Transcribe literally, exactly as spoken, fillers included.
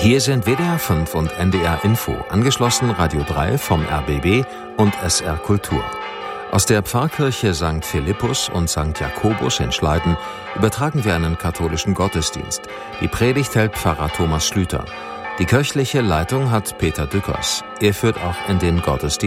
Hier sind W D R fünf und N D R Info, angeschlossen Radio drei vom R B B und S R Kultur. Aus der Pfarrkirche Sankt Philippus und Sankt Jakobus in Schleiden übertragen wir einen katholischen Gottesdienst. Die Predigt hält Pfarrer Thomas Schlüter. Die kirchliche Leitung hat Peter Dückers. Er führt auch in den Gottesdienst